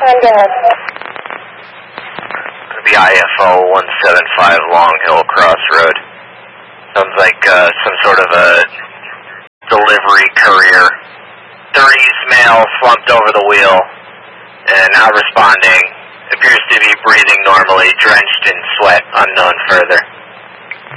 The IFO 175 Long Hill Crossroad. Sounds like some sort of a delivery courier. 30s male slumped over the wheel and not responding. Appears to be breathing normally, drenched in sweat, unknown further.